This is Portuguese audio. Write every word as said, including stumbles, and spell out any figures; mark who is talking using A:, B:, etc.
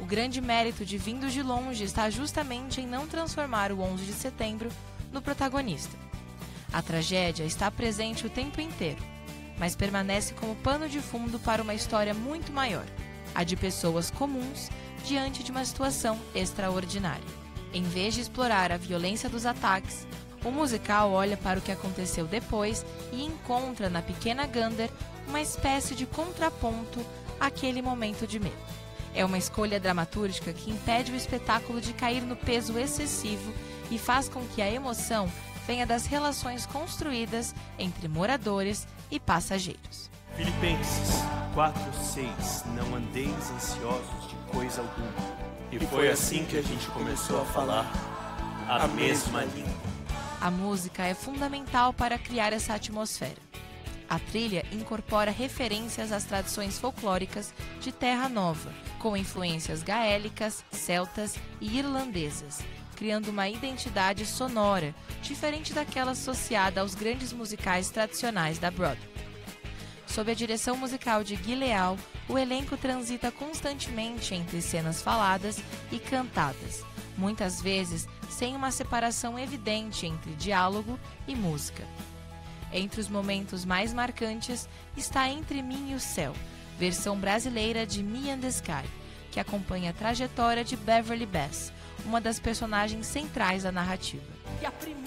A: grande mérito de Vindo de Longe está justamente em não transformar o onze de setembro no protagonista. A tragédia está presente o tempo inteiro, mas permanece como pano de fundo para uma história muito maior, a de pessoas comuns diante de uma situação extraordinária. Em vez de explorar a violência dos ataques, o musical olha para o que aconteceu depois e encontra na pequena Gunther uma espécie de contraponto àquele momento de medo. É uma escolha dramatúrgica que impede o espetáculo de cair no peso excessivo e faz com que a emoção venha das relações construídas entre moradores e passageiros.
B: Filipenses quatro, seis. Não andeis ansiosos de coisa alguma. E foi assim que a gente começou a falar a mesma língua.
A: A música é fundamental para criar essa atmosfera. A trilha incorpora referências às tradições folclóricas de Terra Nova, com influências gaélicas, celtas e irlandesas, criando uma identidade sonora diferente daquela associada aos grandes musicais tradicionais da Broadway. Sob a direção musical de Gui Leal, o elenco transita constantemente entre cenas faladas e cantadas, muitas vezes sem uma separação evidente entre diálogo e música. Entre os momentos mais marcantes está Entre Mim e o Céu, versão brasileira de Me and the Sky, que acompanha a trajetória de Beverly Bass, uma das personagens centrais da narrativa.
C: E a primeira